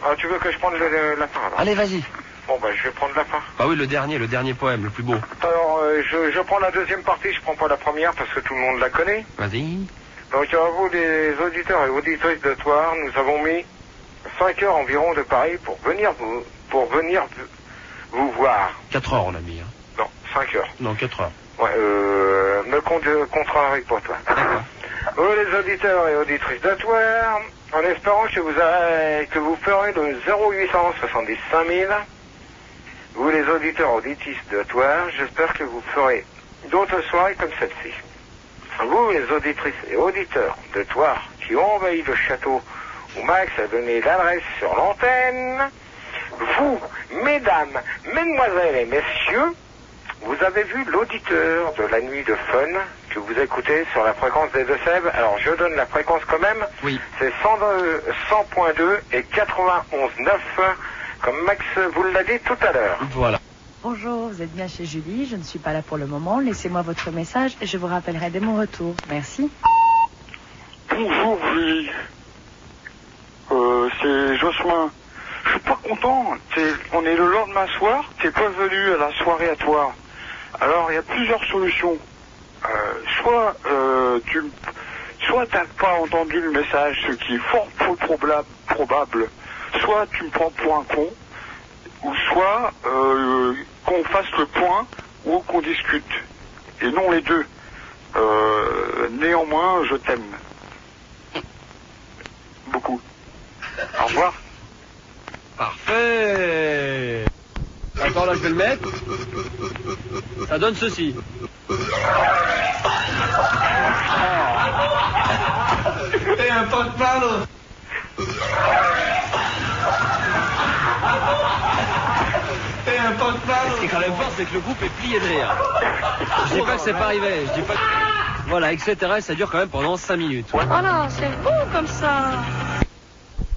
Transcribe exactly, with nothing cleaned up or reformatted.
Ah, tu veux que je prenne le, le lapin alors? Allez, vas-y. Bon, bah, je vais prendre lapin. Bah oui, le dernier, le dernier poème, le plus beau. Alors, euh, je, je prends la deuxième partie, je prends pas la première parce que tout le monde la connaît. Vas-y. Donc, à vous, les auditeurs et auditrices de Toire, nous avons mis cinq heures environ de Paris pour venir vous, pour venir vous voir. quatre heures, on a mis. Hein. Non, cinq heures. Non, quatre heures. Ouais, euh, me compte contrarie pour toi. D'accord. Vous, les auditeurs et auditrices de Toire, en espérant que vous, avez, que vous ferez le zéro huit cent soixante-dix-cinq mille, vous, les auditeurs et auditrices de Toire, j'espère que vous ferez d'autres soirées comme celle-ci. Vous, les auditrices et auditeurs de Toire, qui ont envahi le château où Max a donné l'adresse sur l'antenne, vous, mesdames, mesdemoiselles et messieurs, vous avez vu l'auditeur de la nuit de fun que vous écoutez sur la fréquence des Deux-Sèvres. Alors je donne la fréquence quand même. Oui. C'est cent point deux et quatre-vingt-onze virgule neuf, comme Max vous l'a dit tout à l'heure. Voilà. Bonjour, vous êtes bien chez Julie, je ne suis pas là pour le moment. Laissez-moi votre message et je vous rappellerai dès mon retour. Merci. Bonjour Julie. Euh, c'est Jocelyn. Je suis pas content. T'es, on est le lendemain soir, t'es pas venu à la soirée à toi. Alors il y a plusieurs solutions. Euh, soit euh, tu, soit t'as pas entendu le message, ce qui est fort peu probable, probable. Soit tu me prends pour un con, ou soit euh, qu'on fasse le point ou qu'on discute. Et non les deux. Euh, néanmoins, je t'aime. Beaucoup. Au revoir. Parfait. Attends, là, je vais le mettre. Ça donne ceci. Et un pot de palo. Et un pot de palo. Ce qui est quand même fort, c'est que le groupe est plié de rire. Je dis pas que c'est pas arrivé. Je dis pas que... Voilà, et cetera. Et ça dure quand même pendant cinq minutes. Oh non, c'est beau comme ça.